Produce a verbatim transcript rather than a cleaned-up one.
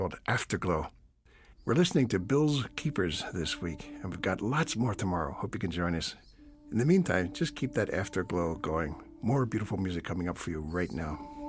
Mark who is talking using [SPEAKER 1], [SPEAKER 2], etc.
[SPEAKER 1] called Afterglow. We're listening to Bill's Keepers this week, and we've got lots more tomorrow. Hope you can join us. In the meantime, just keep that afterglow going. More beautiful music coming up for you right now.